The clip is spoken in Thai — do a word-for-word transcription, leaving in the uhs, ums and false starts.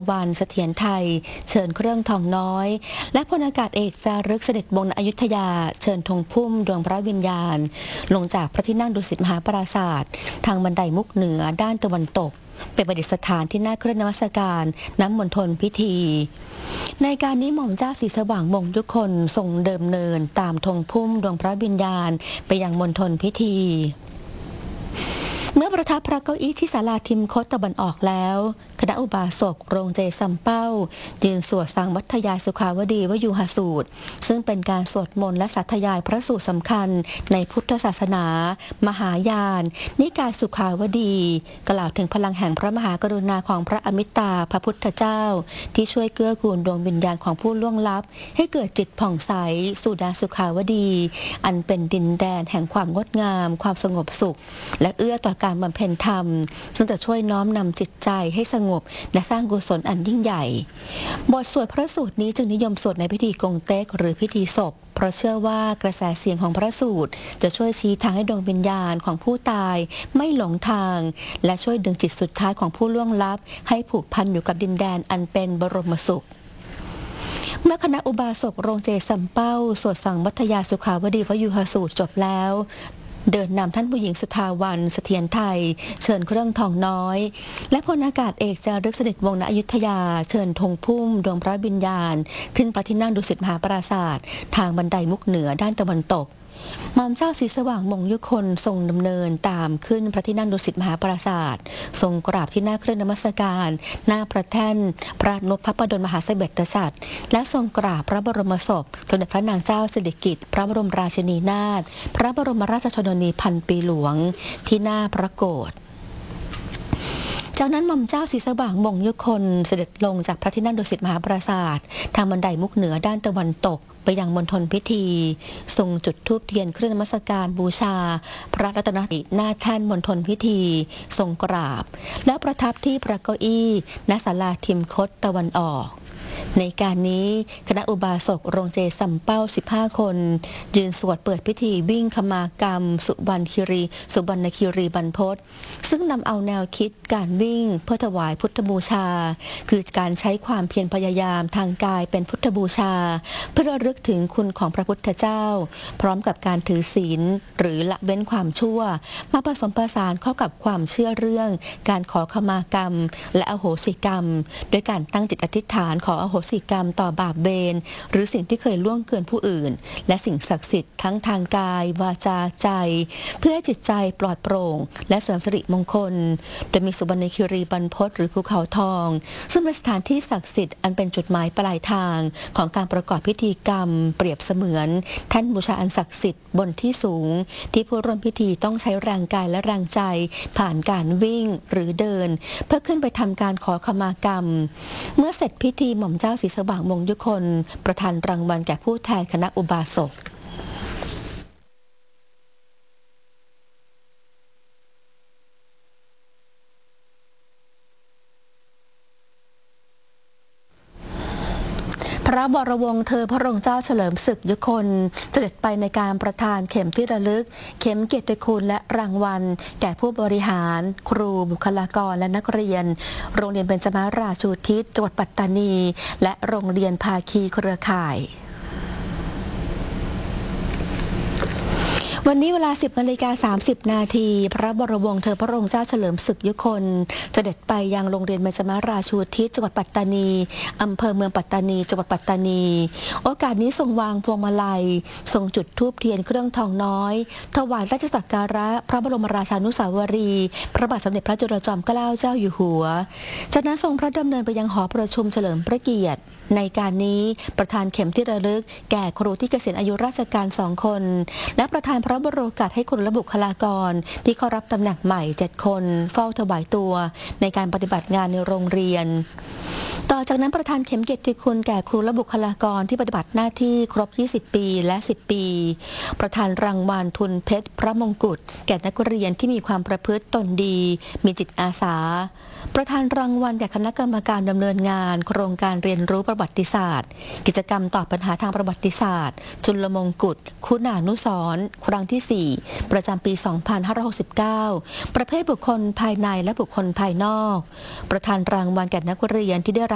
วันเสถียรไทยเชิญเครื่องทองน้อยและพลอากาศเอกจารึกเสด็จบงณอยุธยาเชิญธงพุ่มดวงพระวิญญาณลงจากพระที่นั่งดุสิตมหาปราสาททางบันไดมุกเหนือด้านตะวันตกเป็นประดิษฐานที่หน้าเครื่องนมัสการน้ำมณฑลพิธีในการนี้หม่อมเจ้าศรีสว่างมงคลทรงเดิมเนินตามธงพุ่มดวงพระวิญญาณไปยังมณฑลพิธีเมื่อประทับพระเก้าอี้ที่ศาลาทิมคตตะวันออกแล้วคณะอุบาสกโรงเจสัมเป้ายืนสวดสังวัทยายสุขาวดีวยูหสูตรซึ่งเป็นการสวดมนต์และสาธยายพระสูตรสำคัญในพุทธศาสนา มหายาน นิกายสุขาวดีกล่าวถึงพลังแห่งพระมหากรุณาของพระอมิตาพระพุทธเจ้าที่ช่วยเกื้อกูลดวงวิญญาณของผู้ล่วงลับให้เกิดจิตผ่องใสสู่ดาสุขาวดีอันเป็นดินแดนแห่งความงดงามความสงบสุขและเอื้อต่อการบำเพ็ญธรรมซึ่งจะช่วยน้อมนำจิตใจให้สงบและสร้างกุศลอันยิ่งใหญ่บทสวดพระสูตรนี้จึงนิยมสวดในพิธีกงเต็กหรือพิธีศพเพราะเชื่อว่ากระแสเสียงของพระสูตรจะช่วยชี้ทางให้ดวงวิญญาณของผู้ตายไม่หลงทางและช่วยดึงจิตสุดท้ายของผู้ล่วงลับให้ผูกพันอยู่กับดินแดนอันเป็นบรมสุขเมื่อคณะอุบาสกโรงเจสัมเป้าสวดสังวัทยาสุขาวดีวยูหสูตรจบแล้วเดินนำท่านผู้หญิงสุทาวันเสถียรไทยเชิญเครื่องทองน้อยและพลอากาศเอกจารึกเสด็จวงณอยุธยาเชิญธงพุ่มดวงพระวิญญาณขึ้นพระที่นั่งดุสิตมหาปราสาททางบันไดมุกเหนือด้านตะวันตกหม่อมเจ้าศรีสว่างมงคลทรงดำเนินตามขึ้นพระที่นั่งดุสิตมหาปราสาททรงกราบที่หน้าเครื่องนมัสการหน้าพระแท่นพระนพพระดลมหาเสด็จษัตริย์และทรงกราบพระบรมศพสมเด็จพระนางเจ้าสิริกิติ์พระบรมราชินีนาถพระบรมราชชนนีพันปีหลวงที่หน้าพระโกฐจากนั้นหม่อมเจ้าศรีสว่างมงคลเสด็จลงจากพระที่นั่งดุสิตมหาปราสาททางบันไดมุกเหนือด้านตะวันตกไปยังมณฑลพิธีทรงจุดธูปเทียนเครื่องนมัสการบูชาพระรัตนตรัยหน้าแท่นมณฑลพิธีทรงกราบแล้วประทับที่พระเก้าอี้ณศาลาทิมคตตะวันออกในการนี้คณะอุบาสกโรงเจสัมเป้าสิบห้าคนยืนสวดเปิดพิธีวิ่งขมากรรมสุบรรณคิรีสุบรรณคิรีบรรพตซึ่งนำเอาแนวคิดการวิ่งเพื่อถวายพุทธบูชาคือการใช้ความเพียรพยายามทางกายเป็นพุทธบูชาเพื่อระลึกถึงคุณของพระพุทธเจ้าพร้อมกับการถือศีลหรือละเว้นความชั่วมาผสมผสานเข้ากับความเชื่อเรื่องการขอขมากรรมและอโหสิกรรมโดยการตั้งจิตอธิษฐานขออโหสิกรรมต่อบาปเวรหรือสิ่งที่เคยล่วงเกินผู้อื่นและสิ่งศักดิ์สิทธิ์ทั้งทางกายวาจาใจเพื่อให้จิตใจปลอดโปร่งและเสริมสิริมงคลโดยมีสุบรรณคิรีบรรพตหรือภูเขาทองซึ่งเป็นสถานที่ศักดิ์สิทธิ์อันเป็นจุดหมายปลายทางของการประกอบพิธีกรรมเปรียบเสมือนแท่นบูชาอันศักดิ์สิทธิ์บนที่สูงที่ผู้ร่วมพิธีต้องใช้แรงกายและแรงใจผ่านการวิ่งหรือเดินเพื่อขึ้นไปทำการขอขมากรรมเมื่อเสร็จพิธีหม่อมเจ้าศรีสว่างมงคลประธานรางวัลแก่ผู้แทนคณะอุบาสกพระบรวงศ์เธอพระองค์เจ้าเฉลิมศึกยุคนเสด็จไปในการประทานเข็มที่ระลึกเข็มเกียรติคุณและรางวัลแก่ผู้บริหารครูบุคลากรและนักเรียนโรงเรียนเบญจมาราชูทิศจังหวัดปัตตานีและโรงเรียนภาคีเครือข่ายวันนี้เวลา สิบนาฬิกาสามสิบนาทีพระบรมวงศ์เธอพระองค์เจ้าเฉลิมศึกยุคนเสด็จไปยังโรงเรียนเบญจมาราชูทิศจังหวัดปัตตานีอำเภอเมืองปัตตานีจังหวัดปัตตานีโอกาสนี้ทรงวางพวงมาลัยทรงจุดธูปเทียนเครื่องทองน้อยถวายราชสักการะพระบรมราชานุสาวรีย์พระบาทสมเด็จพระจุลจอมเกล้าเจ้าอยู่หัวจากนั้นทรงพระดำเนินไปยังหอประชุมเฉลิมพระเกียรติในการนี้ประธานเข็มที่ระลึกแก่ครูที่เกษียณอายุราชการสองคนและประธานพระบรมโอกาสให้ครูและบุคลากรที่เข้ารับตำแหน่งใหม่เจ็ดคนเฝ้าถวายตัวในการปฏิบัติงานในโรงเรียนต่อจากนั้นประธานเข็มเกียรติคุณแก่ครูและบุคลากรที่ปฏิบัติหน้าที่ครบยี่สิบปีและสิบปีประธานรางวัลทุนเพชรพระมงกุฎแก่นักเรียนที่มีความประพฤติตนดีมีจิตอาสาประธานรางวัลแก่คณะกรรมการดำเนินงานโครงการเรียนรู้ประวัติศาสตร์กิจกรรมตอบปัญหาทางประวัติศาสตร์จุลมงกุฎคุณานุสรณ์ครั้งที่สี่ประจำปี สองพันห้าร้อยหกสิบเก้า ประเภทบุคคลภายในและบุคคลภายนอกประธานรางวัลแก่นักเรียนที่ได้รับ